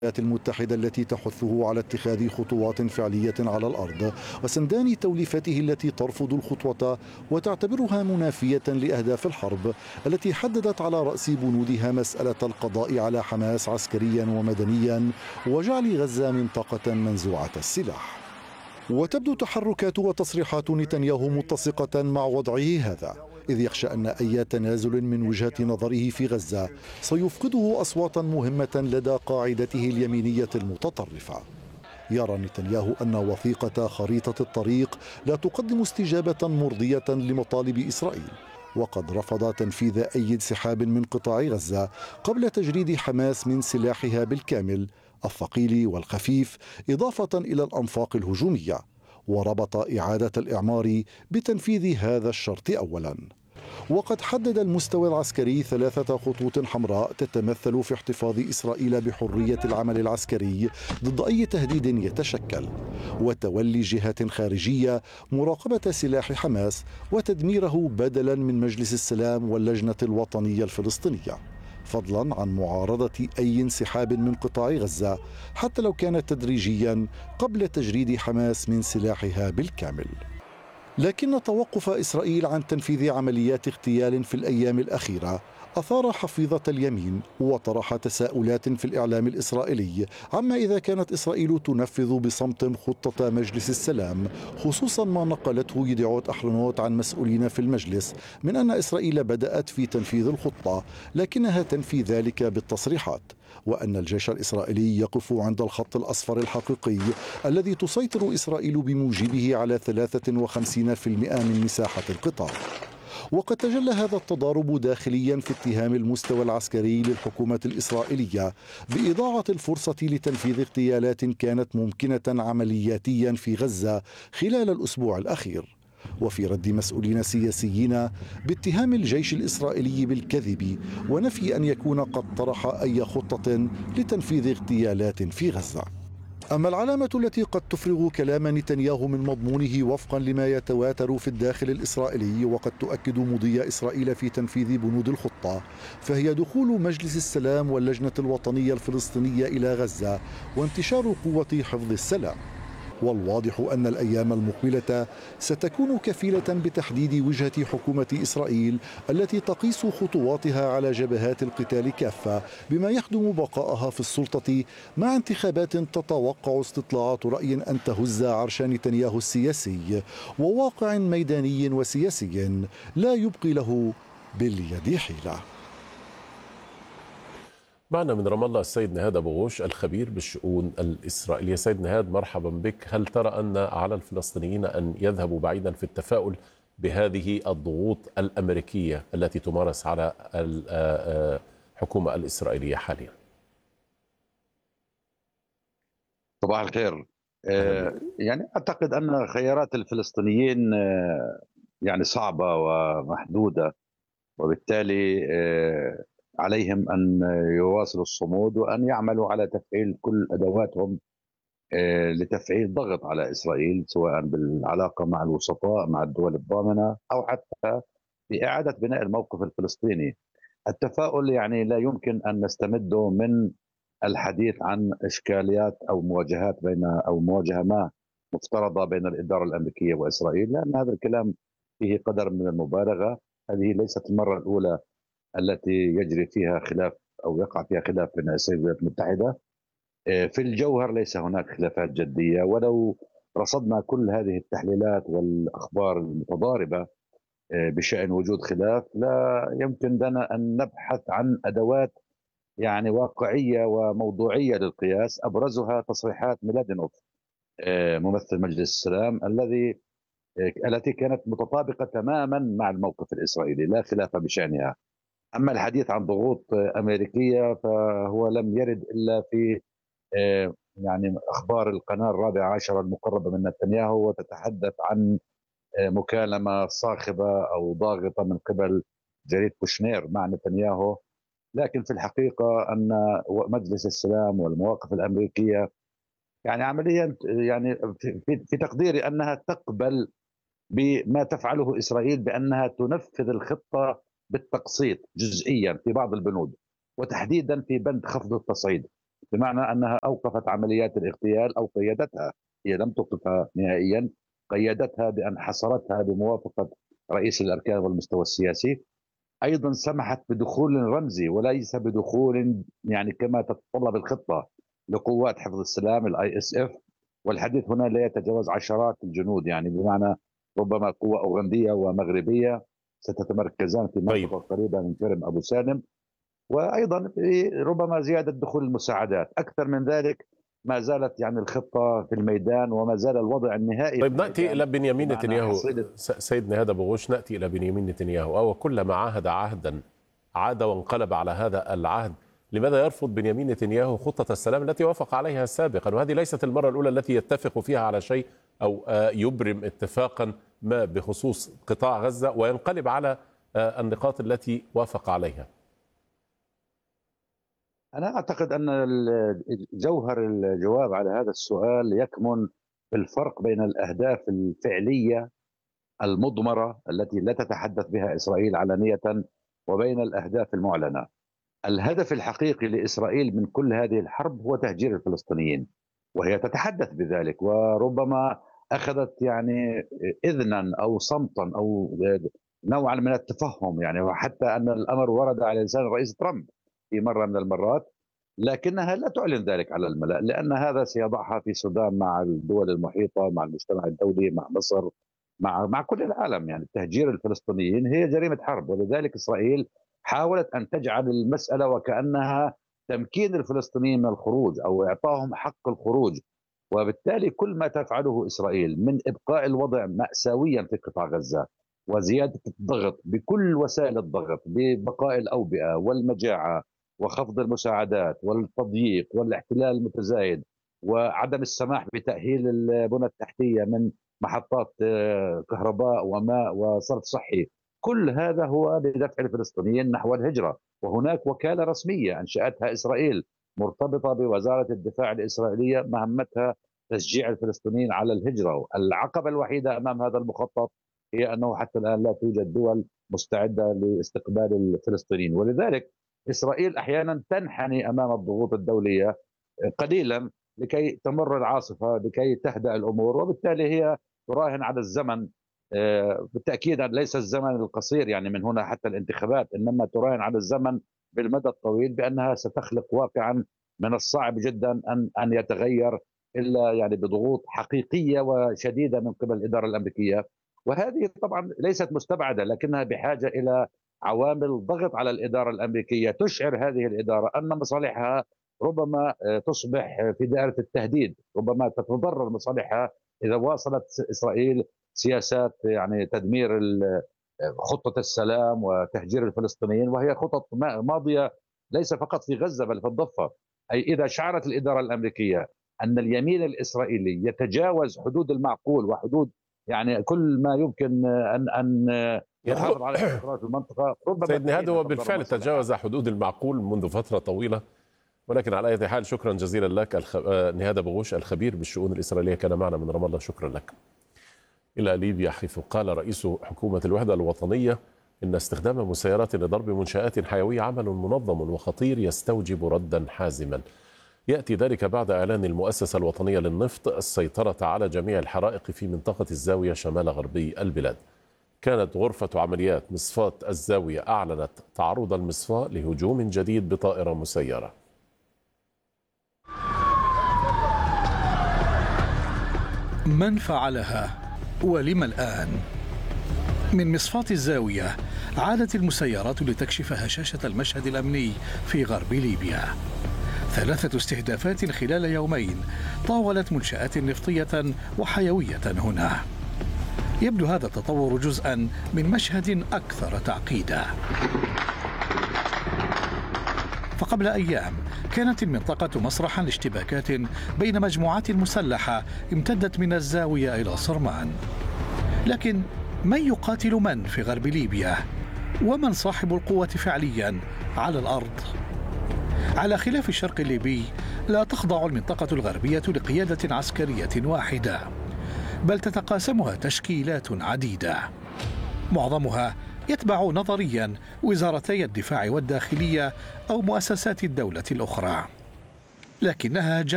المتحدة التي تحثه على اتخاذ خطوات فعلية على الأرض، وسندان توليفته التي ترفض الخطوة وتعتبرها منافية لأهداف الحرب التي حددت على رأس بنودها مسألة القضاء على حماس عسكريا ومدنيا وجعل غزة منطقة منزوعة السلاح. وتبدو تحركات وتصريحات نتنياهو متسقة مع وضعه هذا، إذ يخشى أن أي تنازل من وجهة نظره في غزة سيفقده أصواتا مهمة لدى قاعدته اليمينية المتطرفة. يرى نتنياهو أن وثيقة خريطة الطريق لا تقدم استجابة مرضية لمطالب إسرائيل، وقد رفض تنفيذ أي انسحاب من قطاع غزة قبل تجريد حماس من سلاحها بالكامل الثقيل والخفيف، إضافة إلى الأنفاق الهجومية، وربط إعادة الإعمار بتنفيذ هذا الشرط أولا. وقد حدد المستوى العسكري 3 خطوط حمراء تتمثل في احتفاظ إسرائيل بحرية العمل العسكري ضد أي تهديد يتشكل، وتولي جهات خارجية مراقبة سلاح حماس وتدميره بدلا من مجلس السلام واللجنة الوطنية الفلسطينية، فضلا عن معارضة أي انسحاب من قطاع غزة حتى لو كان تدريجيا قبل تجريد حماس من سلاحها بالكامل. لكن توقف إسرائيل عن تنفيذ عمليات اغتيال في الأيام الأخيرة أثار حفيظة اليمين وطرح تساؤلات في الإعلام الإسرائيلي عما إذا كانت إسرائيل تنفذ بصمت خطة مجلس السلام، خصوصا ما نقلته يدعوت أحرنوت عن مسؤولين في المجلس من أن إسرائيل بدأت في تنفيذ الخطة لكنها تنفي ذلك بالتصريحات، وأن الجيش الإسرائيلي يقف عند الخط الأصفر الحقيقي الذي تسيطر إسرائيل بموجبه على 53% من مساحة القطاع. وقد تجلى هذا التضارب داخليا في اتهام المستوى العسكري للحكومة الإسرائيلية بإضاعة الفرصة لتنفيذ اغتيالات كانت ممكنة عملياتيا في غزة خلال الأسبوع الأخير، وفي رد مسؤولين سياسيين باتهام الجيش الإسرائيلي بالكذب ونفي أن يكون قد طرح أي خطة لتنفيذ اغتيالات في غزة. أما العلامة التي قد تفرغ كلام نتنياهو من مضمونه وفقا لما يتواتر في الداخل الإسرائيلي وقد تؤكد مضي إسرائيل في تنفيذ بنود الخطة، فهي دخول مجلس السلام واللجنة الوطنية الفلسطينية إلى غزة وانتشار قوة حفظ السلام. والواضح أن الأيام المقبلة ستكون كفيلة بتحديد وجهة حكومة إسرائيل التي تقيس خطواتها على جبهات القتال كافة بما يخدم بقائها في السلطة، مع انتخابات تتوقع استطلاعات رأي أن تهز عرش نتنياهو السياسي، وواقع ميداني وسياسي لا يبقي له باليد حيلة. معنا من رام الله السيد نهاد أبو غوش الخبير بالشؤون الإسرائيلية. سيد نهاد، مرحبا بك. هل ترى أن على الفلسطينيين أن يذهبوا بعيدا في التفاؤل بهذه الضغوط الأمريكية التي تمارس على الحكومة الإسرائيلية حاليا؟ صباح الخير. يعني أعتقد أن خيارات الفلسطينيين يعني صعبة ومحدودة، وبالتالي عليهم أن يواصلوا الصمود وأن يعملوا على تفعيل كل أدواتهم لتفعيل ضغط على إسرائيل، سواء بالعلاقة مع الوسطاء مع الدول الضامنة أو حتى بإعادة بناء الموقف الفلسطيني. التفاؤل يعني لا يمكن أن نستمده من الحديث عن إشكاليات أو مواجهات أو مواجهة ما مفترضة بين الإدارة الأمريكية وإسرائيل، لأن هذا الكلام فيه قدر من المبالغة. هذه ليست المرة الأولى التي يجري فيها خلاف أو يقع فيها خلاف بين إسرائيل والولايات المتحدة. في الجوهر ليس هناك خلافات جدية، ولو رصدنا كل هذه التحليلات والأخبار المتضاربة بشأن وجود خلاف، لا يمكن لنا أن نبحث عن أدوات يعني واقعية وموضوعية للقياس. أبرزها تصريحات ميلادينوف ممثل مجلس السلام التي كانت متطابقة تماما مع الموقف الإسرائيلي، لا خلاف بشأنها. أما الحديث عن ضغوط أمريكية فهو لم يرد إلا في يعني أخبار القناة الرابعة عشر المقربة من نتنياهو، وتتحدث عن مكالمة صاخبة أو ضاغطة من قبل جريدة كوشنير مع نتنياهو. لكن في الحقيقة أن مجلس السلام والمواقف الأمريكية يعني عمليا يعني في تقديري أنها تقبل بما تفعله إسرائيل، بأنها تنفذ الخطة بالتقسيط جزئيا في بعض البنود، وتحديدا في بند خفض التصعيد. بمعنى أنها أوقفت عمليات الاغتيال أو قيدتها. هي لم توقفها نهائيا، قيدتها بأن حصرتها بموافقة رئيس الأركان والمستوى السياسي. أيضا سمحت بدخول رمزي وليس بدخول يعني كما تتطلب الخطة لقوات حفظ السلام ISF، والحديث هنا لا يتجاوز عشرات الجنود، يعني بمعنى ربما قوة أوغندية ومغربية ستتمركزان في منطقة قريبة من كرم أبو سالم، وأيضا ربما زيادة دخول المساعدات. أكثر من ذلك ما زالت يعني الخطة في الميدان وما زال الوضع النهائي. طيب نأتي إلى بنيامين نتنياهو. سيد نهاد أبو غوش، نأتي إلى بنيامين نتنياهو. أو كلما عاهد عهدا عاد وانقلب على هذا العهد. لماذا يرفض بنيامين نتنياهو خطة السلام التي وافق عليها سابقا؟ وهذه ليست المرة الأولى التي يتفق فيها على شيء أو يبرم اتفاقا ما بخصوص قطاع غزة وينقلب على النقاط التي وافق عليها. أنا أعتقد أن جوهر الجواب على هذا السؤال يكمن في الفرق بين الأهداف الفعلية المضمرة التي لا تتحدث بها إسرائيل علانية وبين الأهداف المعلنة. الهدف الحقيقي لإسرائيل من كل هذه الحرب هو تهجير الفلسطينيين، وهي تتحدث بذلك، وربما أخذت يعني إذنا أو صمتا أو نوعا من التفهم، يعني وحتى أن الأمر ورد على لسان الرئيس ترامب في مرة من المرات، لكنها لا تعلن ذلك على الملأ، لأن هذا سيضعها في صدام مع الدول المحيطة، مع المجتمع الدولي، مع مصر، مع كل العالم. يعني تهجير الفلسطينيين هي جريمة حرب، ولذلك إسرائيل حاولت أن تجعل المسألة وكأنها تمكين الفلسطينيين من الخروج أو إعطائهم حق الخروج. وبالتالي كل ما تفعله إسرائيل من إبقاء الوضع مأساويا في قطاع غزة وزيادة الضغط بكل وسائل الضغط، ببقاء الأوبئة والمجاعة وخفض المساعدات والتضييق والاحتلال المتزايد وعدم السماح بتأهيل البنى التحتية من محطات كهرباء وماء وصرف صحي، كل هذا هو لدفع الفلسطينيين نحو الهجرة. وهناك وكالة رسمية أنشأتها إسرائيل مرتبطة بوزارة الدفاع الإسرائيلية مهمتها تشجيع الفلسطينيين على الهجرة. العقبة الوحيدة أمام هذا المخطط هي أنه حتى الآن لا توجد دول مستعدة لاستقبال الفلسطينيين، ولذلك إسرائيل أحيانا تنحني أمام الضغوط الدولية قليلا لكي تمر العاصفة، لكي تهدأ الأمور، وبالتالي هي تراهن على الزمن. بالتأكيد ليس الزمن القصير يعني من هنا حتى الانتخابات، إنما تراهن على الزمن بالمدى الطويل بأنها ستخلق واقعا من الصعب جدا أن يتغير إلا يعني بضغوط حقيقية وشديدة من قبل الإدارة الأمريكية. وهذه طبعا ليست مستبعدة، لكنها بحاجة إلى عوامل ضغط على الإدارة الأمريكية تشعر هذه الإدارة أن مصالحها ربما تصبح في دائرة التهديد، ربما تتضرر مصالحها إذا واصلت إسرائيل سياسات يعني تدمير خطة السلام وتهجير الفلسطينيين، وهي خطط ماضية ليس فقط في غزة بل في الضفة. أي إذا شعرت الإدارة الأمريكية أن اليمين الإسرائيلي يتجاوز حدود المعقول وحدود يعني كل ما يمكن أن يحافظ على الاستقرار في المنطقة، ربما سيد نهاد هو بالفعل تجاوز حدود المعقول منذ فترة طويلة. ولكن على أي حال شكرا جزيلا لك نهاد أبو غوش الخبير بالشؤون الإسرائيلية كان معنا من رام الله. شكرا لك. إلى ليبيا، حيث قال رئيس حكومة الوحدة الوطنية إن استخدام مسيرات لضرب منشآت حيوية عمل منظم وخطير يستوجب ردا حازما. يأتي ذلك بعد إعلان المؤسسة الوطنية للنفط السيطرة على جميع الحرائق في منطقة الزاوية شمال غربي البلاد. كانت غرفة عمليات مصفاة الزاوية أعلنت تعرض المصفاة لهجوم جديد بطائرة مسيرة. من فعلها ولم الآن؟ من مصفاة الزاوية عادت المسيرات لتكشف هشاشة المشهد الأمني في غرب ليبيا. 3 استهدافات خلال يومين طاولت منشآت نفطية وحيوية هنا. يبدو هذا التطور جزءا من مشهد أكثر تعقيدا. فقبل أيام كانت المنطقة مسرحا لاشتباكات بين مجموعات مسلحة امتدت من الزاوية إلى صرمان. لكن من يقاتل من في غرب ليبيا؟ ومن صاحب القوة فعليا على الأرض؟ على خلاف الشرق الليبي، لا تخضع المنطقة الغربية لقيادة عسكرية واحدة، بل تتقاسمها تشكيلات عديدة، معظمها يتبع نظريا وزارتي الدفاع والداخلية أو مؤسسات الدولة الأخرى. لكنها